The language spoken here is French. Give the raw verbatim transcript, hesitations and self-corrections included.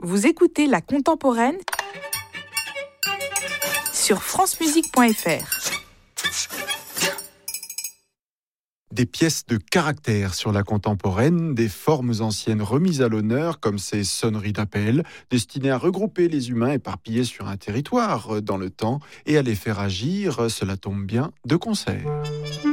Vous écoutez La Contemporaine sur francemusique point f r. Des pièces de caractère sur La Contemporaine, des formes anciennes remises à l'honneur comme ces sonneries d'appel, destinées à regrouper les humains éparpillés sur un territoire dans le temps et à les faire agir, cela tombe bien, de concert.